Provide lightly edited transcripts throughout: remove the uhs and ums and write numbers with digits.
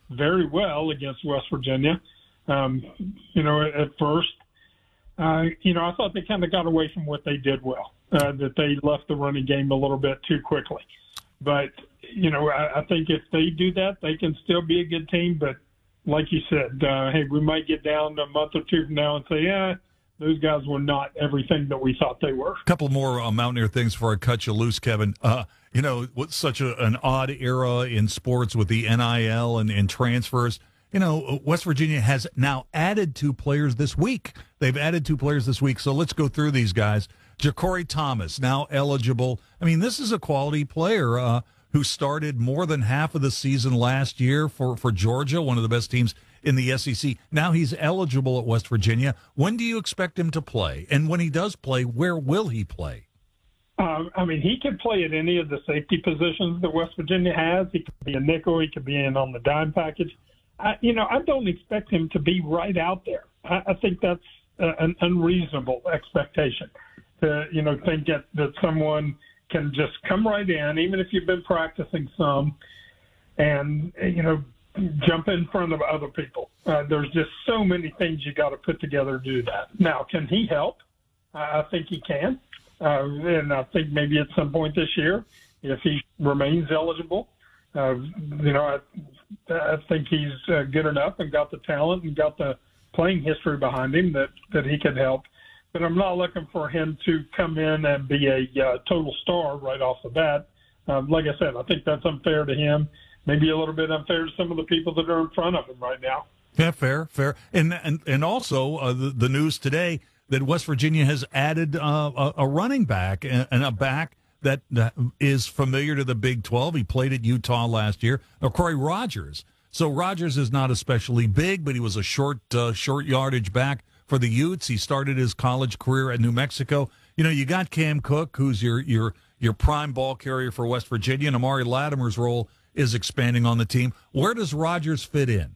very well against West Virginia. At first, I thought they kind of got away from what they did well, that they left the running game a little bit too quickly. But, I think if they do that, they can still be a good team. But like you said, hey, we might get down a month or two from now and say, yeah, those guys were not everything that we thought they were. A couple more Mountaineer things before I cut you loose, Kevin. What's such an odd era in sports with the NIL and transfers. West Virginia has now added 2 players this week. They've added 2 players this week, so let's go through these guys. Ja'Cory Thomas, now eligible. I mean, this is a quality player who started more than half of the season last year for Georgia, one of the best teams in the SEC. Now he's eligible at West Virginia. When do you expect him to play? And when he does play, where will he play? He could play at any of the safety positions that West Virginia has. He could be a nickel. He could be in on the dime package. I don't expect him to be right out there. I think that's an unreasonable expectation to, think that someone can just come right in, even if you've been practicing some, and, jump in front of other people. There's just so many things you got to put together to do that. Now, can he help? I think he can. And I think maybe at some point this year, if he remains eligible, I think he's good enough and got the talent and got the playing history behind him that he could help. But I'm not looking for him to come in and be a total star right off the bat. Like I said, I think that's unfair to him. Maybe a little bit unfair to some of the people that are in front of him right now. Yeah, fair. And also the news today that West Virginia has added a running back and a back that is familiar to the Big 12. He played at Utah last year, Corey Rogers. So Rogers is not especially big, but he was a short yardage back for the Utes. He started his college career at New Mexico. You got Cam Cook, who's your prime ball carrier for West Virginia, and Amari Latimer's role is expanding on the team. Where does Rogers fit in?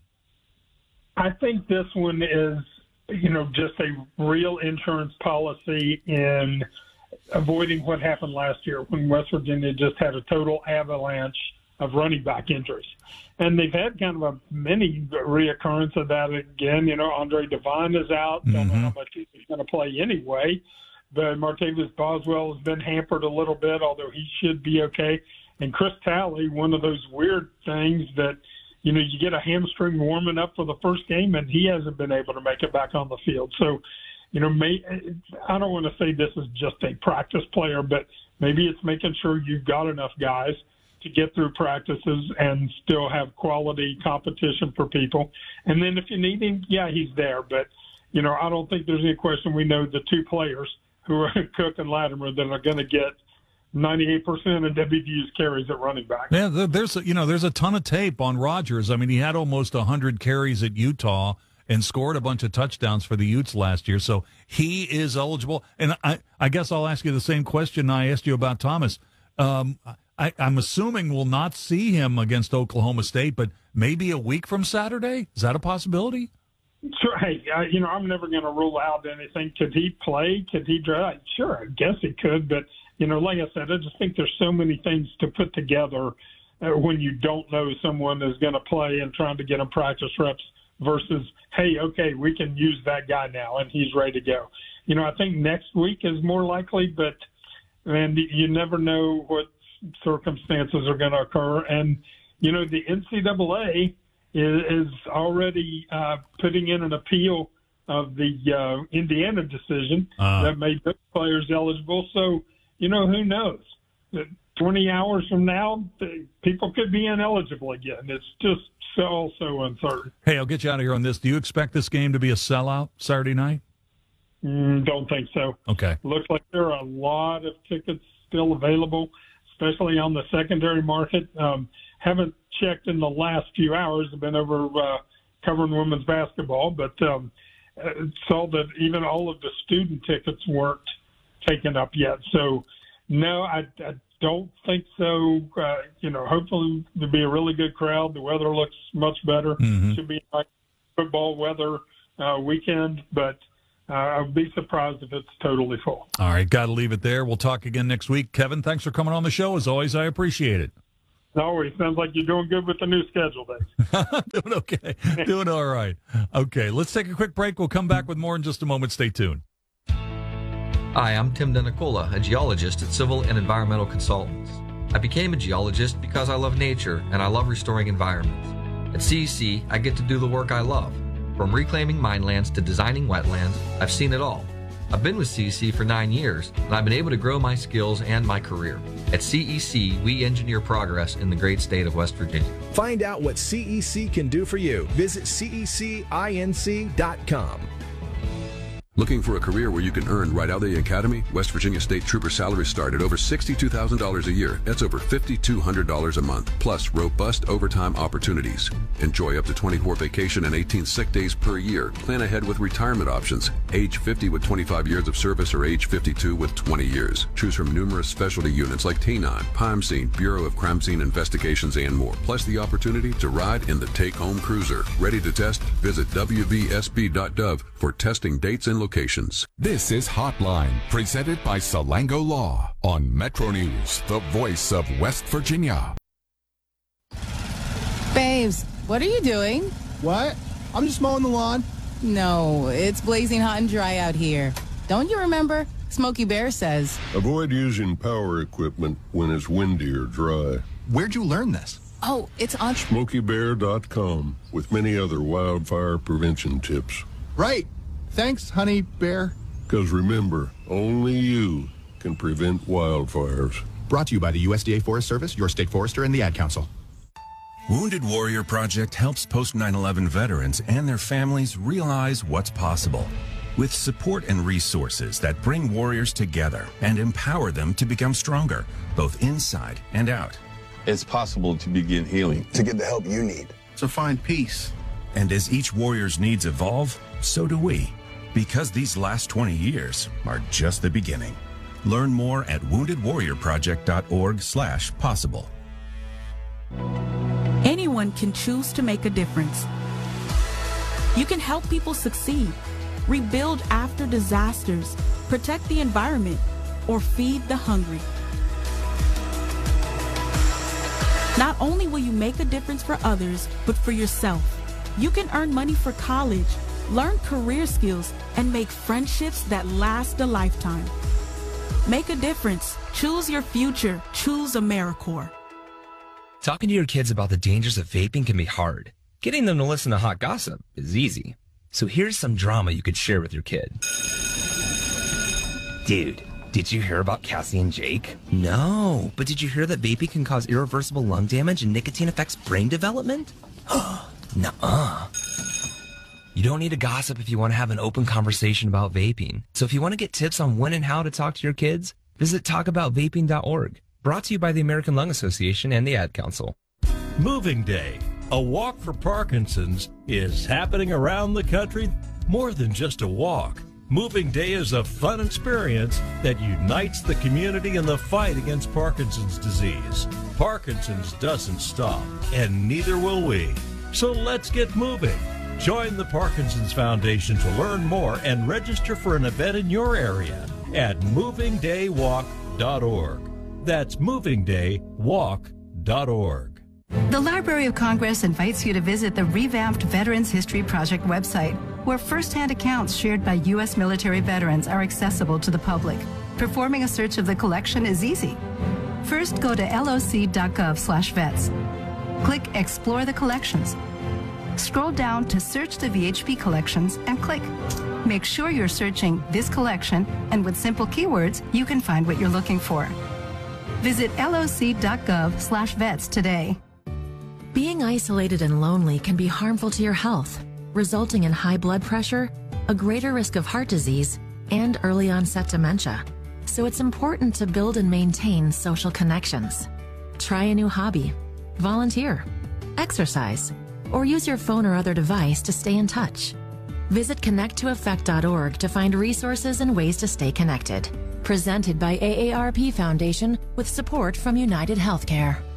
I think this one is, just a real insurance policy in avoiding what happened last year when West Virginia just had a total avalanche of running back injuries. And they've had kind of a mini reoccurrence of that again. Andre Devine is out. Don't know how much he's going to play anyway. But Martavis Boswell has been hampered a little bit, although he should be okay. And Chris Talley, one of those weird things that, you get a hamstring warming up for the first game, and he hasn't been able to make it back on the field. So, I don't want to say this is just a practice player, but maybe it's making sure you've got enough guys to get through practices and still have quality competition for people. And then if you need him, yeah, he's there. But, I don't think there's any question we know the 2 players who are Cook and Latimer that are going to get 98% of WVU's carries at running back. Yeah, there's a ton of tape on Rogers. I mean, he had almost 100 carries at Utah and scored a bunch of touchdowns for the Utes last year. So he is eligible. And I guess I'll ask you the same question I asked you about Thomas. I'm assuming we'll not see him against Oklahoma State, but maybe a week from Saturday? Is that a possibility? Sure. Hey, I'm never going to rule out anything. Could he play? Could he drive? Sure, I guess he could. But, like I said, I just think there's so many things to put together when you don't know someone is going to play and trying to get them practice reps versus, hey, okay, we can use that guy now and he's ready to go. I think next week is more likely, and you never know what circumstances are going to occur. And, the NCAA is already putting in an appeal of the Indiana decision that made those players eligible. So, who knows? 20 hours from now, people could be ineligible again. It's just so uncertain. Hey, I'll get you out of here on this. Do you expect this game to be a sellout Saturday night? Don't think so. Okay. Looks like there are a lot of tickets still available, especially on the secondary market. Haven't checked in the last few hours. I've been over covering women's basketball, but saw that even all of the student tickets weren't taken up yet. So, no, I don't think so. Hopefully there'll be a really good crowd. The weather looks much better. Should be like football weather weekend, but I would be surprised if it's totally full. All right, got to leave it there. We'll talk again next week. Kevin, thanks for coming on the show. As always, I appreciate it. No, it sounds like you're doing good with the new schedule, Dave. Doing okay. Doing all right. Okay, let's take a quick break. We'll come back with more in just a moment. Stay tuned. Hi, I'm Tim Denicola, a geologist at Civil and Environmental Consultants. I became a geologist because I love nature and I love restoring environments. At CEC, I get to do the work I love. From reclaiming minelands to designing wetlands, I've seen it all. I've been with CEC for 9 years, and I've been able to grow my skills and my career. At CEC, we engineer progress in the great state of West Virginia. Find out what CEC can do for you. Visit cecinc.com. Looking for a career where you can earn right out of the academy? West Virginia State Trooper salaries start at over $62,000 a year. That's over $5,200 a month, plus robust overtime opportunities. Enjoy up to 24 vacation and 18 sick days per year. Plan ahead with retirement options. Age 50 with 25 years of service or age 52 with 20 years. Choose from numerous specialty units like T9, Crime Scene, Bureau of Crime Scene Investigations, and more. Plus the opportunity to ride in the take-home cruiser. Ready to test? Visit wvsb.gov for testing dates and locations. This is Hotline, presented by Salango Law on Metro News, the voice of West Virginia. Babes, what are you doing? What? I'm just mowing the lawn. No, it's blazing hot and dry out here. Don't you remember? Smokey Bear says, avoid using power equipment when it's windy or dry. Where'd you learn this? oh, it's on SmokeyBear.com with many other wildfire prevention tips. Right. Thanks, Honey Bear. Because remember, only you can prevent wildfires. Brought to you by the USDA Forest Service, your state forester, and the Ad Council. Wounded Warrior Project helps post-9/11 veterans and their families realize what's possible. With support and resources that bring warriors together and empower them to become stronger, both inside and out. It's possible to begin healing. To get the help you need. To find peace. And as each warrior's needs evolve, so do we. Because these last 20 years are just the beginning. Learn more at woundedwarriorproject.org/possible. Anyone can choose to make a difference. You can help people succeed, rebuild after disasters, protect the environment, or feed the hungry. Not only will you make a difference for others, but for yourself. You can earn money for college, learn career skills, and make friendships that last a lifetime. Make a difference. Choose your future. Choose AmeriCorps. Talking to your kids about the dangers of vaping can be hard. Getting them to listen to hot gossip is easy. So here's some drama you could share with your kid. Dude, did you hear about Cassie and Jake? No, but did you hear that vaping can cause irreversible lung damage and nicotine affects brain development? Nuh-uh. You don't need to gossip if you want to have an open conversation about vaping. So if you want to get tips on when and how to talk to your kids, visit talkaboutvaping.org. Brought to you by the American Lung Association and the Ad Council. Moving Day, a walk for Parkinson's, is happening around the country. More than just a walk. Moving Day is a fun experience that unites the community in the fight against Parkinson's disease. Parkinson's doesn't stop, and neither will we. So let's get moving. Join the Parkinson's Foundation to learn more and register for an event in your area at movingdaywalk.org. That's movingdaywalk.org. The Library of Congress invites you to visit the revamped Veterans History Project website, where first-hand accounts shared by U.S. military veterans are accessible to the public. Performing a search of the collection is easy. First, go to loc.gov/vets. Click Explore the Collections. Scroll down to Search the VHP Collections and click. Make sure you're searching this collection, and with simple keywords, you can find what you're looking for. Visit loc.gov/vets today. Being isolated and lonely can be harmful to your health, resulting in high blood pressure, a greater risk of heart disease, and early onset dementia. So it's important to build and maintain social connections. Try a new hobby, volunteer, exercise, or use your phone or other device to stay in touch. Visit connecttoeffect.org to find resources and ways to stay connected. Presented by AARP Foundation with support from United Healthcare.